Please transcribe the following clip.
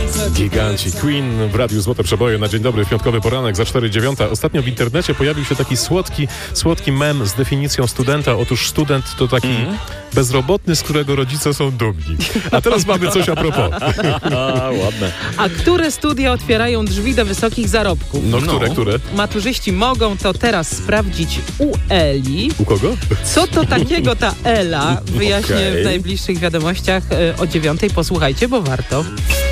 Giganci Queen w Radiu Złote Przeboje na dzień dobry w piątkowy poranek za 4:09. Ostatnio w internecie pojawił się taki słodki mem z definicją studenta. Otóż student to taki bezrobotny, z którego rodzice są dumni. A teraz mamy coś a propos. Ładne. A które studia otwierają drzwi do wysokich zarobków? Które? Maturzyści mogą to teraz sprawdzić u Eli. U kogo? Co to takiego ta Ela? Wyjaśnię w najbliższych wiadomościach o 9:00. Posłuchajcie, bo warto.